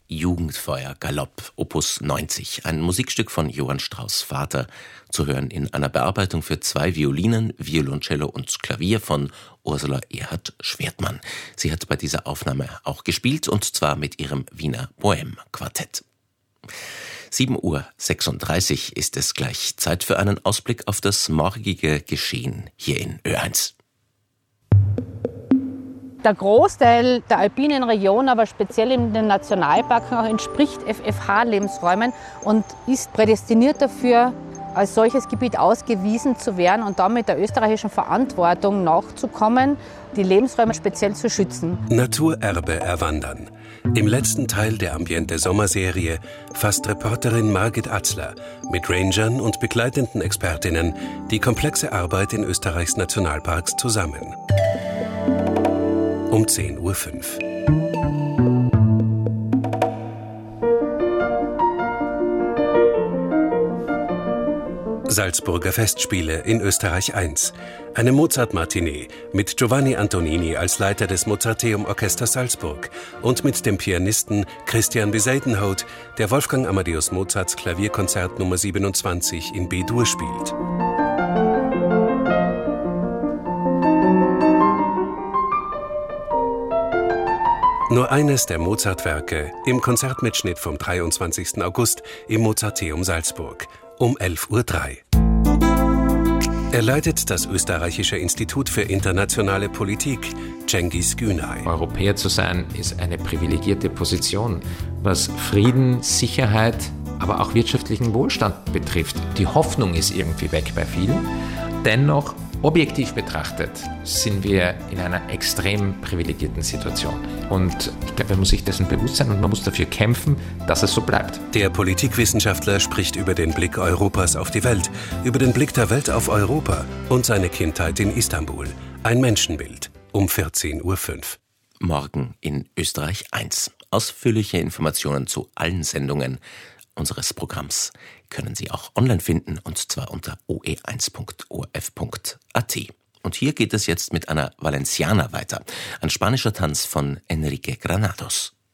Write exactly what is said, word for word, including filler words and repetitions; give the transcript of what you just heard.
Jugendfeuer Galopp, Opus neunzig, ein Musikstück von Johann Strauss Vater, zu hören in einer Bearbeitung für zwei Violinen, Violoncello und Klavier von Ursula Erhard Schwertmann. Sie hat bei dieser Aufnahme auch gespielt, und zwar mit ihrem Wiener Bohème-Quartett. sieben Uhr sechsunddreißig ist es gleich. Zeit für einen Ausblick auf das morgige Geschehen hier in Ö eins. Der Großteil der alpinen Region, aber speziell in den Nationalparken, auch entspricht F F H-Lebensräumen und ist prädestiniert dafür, als solches Gebiet ausgewiesen zu werden und damit der österreichischen Verantwortung nachzukommen, die Lebensräume speziell zu schützen. Naturerbe erwandern. Im letzten Teil der Ambiente-Sommerserie fasst Reporterin Margit Atzler mit Rangern und begleitenden Expertinnen die komplexe Arbeit in Österreichs Nationalparks zusammen. Um zehn Uhr fünf. Salzburger Festspiele in Österreich eins. Eine Mozart-Matinee mit Giovanni Antonini als Leiter des Mozarteum-Orchesters Salzburg und mit dem Pianisten Christian Besaidenout, der Wolfgang Amadeus Mozarts Klavierkonzert Nummer siebenundzwanzig in B-Dur spielt. Nur eines der Mozart-Werke im Konzertmitschnitt vom dreiundzwanzigsten August im Mozarteum Salzburg um elf Uhr drei. Er leitet das Österreichische Institut für internationale Politik, Cengiz Günay. Europäer zu sein ist eine privilegierte Position, was Frieden, Sicherheit, aber auch wirtschaftlichen Wohlstand betrifft. Die Hoffnung ist irgendwie weg bei vielen. Dennoch, objektiv betrachtet, sind wir in einer extrem privilegierten Situation. Und ich glaube, man muss sich dessen bewusst sein und man muss dafür kämpfen, dass es so bleibt. Der Politikwissenschaftler spricht über den Blick Europas auf die Welt, über den Blick der Welt auf Europa und seine Kindheit in Istanbul. Ein Menschenbild um vierzehn Uhr fünf. Morgen in Österreich eins. Ausführliche Informationen zu allen Sendungen unseres Programms können Sie auch online finden, und zwar unter o e eins punkt o r f punkt a t. Und hier geht es jetzt mit einer Valenciana weiter, ein spanischer Tanz von Enrique Granados.